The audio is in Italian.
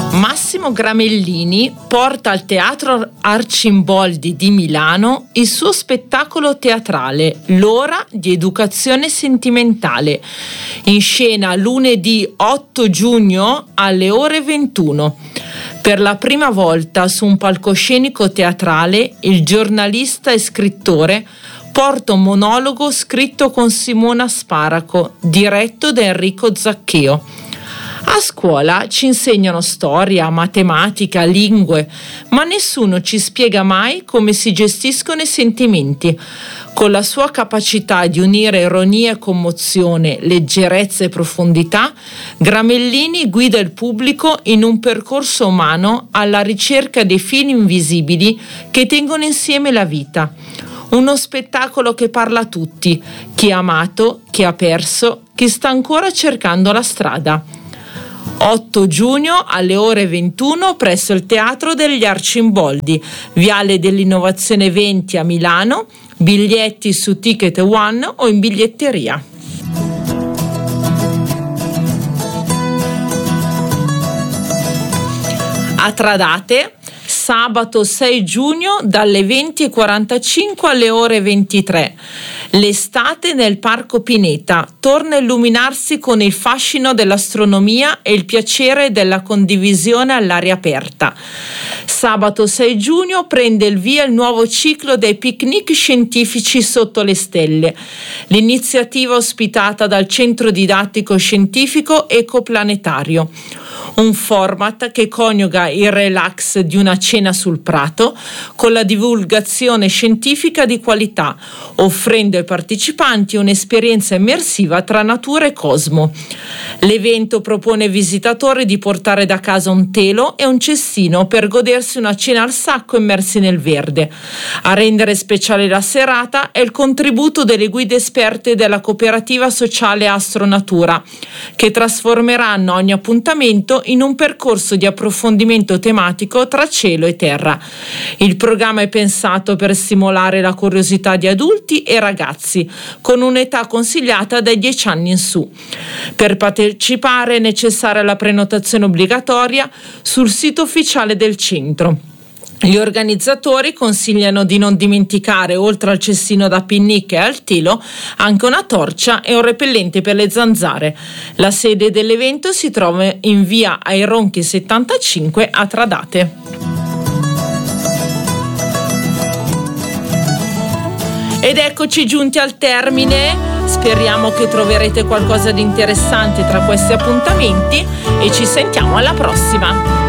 Massimo Gramellini porta al Teatro Arcimboldi di Milano il suo spettacolo teatrale L'ora di educazione sentimentale, in scena lunedì 8 giugno alle ore 21. Per la prima volta su un palcoscenico teatrale, il giornalista e scrittore porta un monologo scritto con Simona Sparaco, diretto da Enrico Zaccheo. A scuola ci insegnano storia, matematica, lingue, ma nessuno ci spiega mai come si gestiscono i sentimenti. Con la sua capacità di unire ironia e commozione, leggerezza e profondità, Gramellini guida il pubblico in un percorso umano alla ricerca dei fili invisibili che tengono insieme la vita. Uno spettacolo che parla a tutti, chi ha amato, chi ha perso, chi sta ancora cercando la strada. 8 giugno alle ore 21 presso il Teatro degli Arcimboldi, Viale dell'Innovazione 20 a Milano, biglietti su Ticket One o in biglietteria. A Tradate, sabato 6 giugno dalle 20:45 alle ore 23. L'estate nel Parco Pineta torna a illuminarsi con il fascino dell'astronomia e il piacere della condivisione all'aria aperta. Sabato 6 giugno prende il via il nuovo ciclo dei picnic scientifici sotto le stelle. L'iniziativa ospitata dal Centro Didattico Scientifico Ecoplanetario. Un format che coniuga il relax di una cena sul prato con la divulgazione scientifica di qualità, offrendo ai partecipanti un'esperienza immersiva tra natura e cosmo. L'evento propone ai visitatori di portare da casa un telo e un cestino per godersi una cena al sacco immersi nel verde. A rendere speciale la serata è il contributo delle guide esperte della cooperativa sociale Astronatura, che trasformeranno ogni appuntamento in un percorso di approfondimento tematico tra cielo e terra. Il programma è pensato per stimolare la curiosità di adulti e ragazzi, con un'età consigliata dai 10 anni in su. Per partecipare è necessaria la prenotazione obbligatoria sul sito ufficiale del centro. Gli organizzatori consigliano di non dimenticare, oltre al cestino da picnic e al telo, anche una torcia e un repellente per le zanzare. La sede dell'evento si trova in via ai Ronchi 75 a Tradate. Ed eccoci giunti al termine. Speriamo che troverete qualcosa di interessante tra questi appuntamenti e ci sentiamo alla prossima.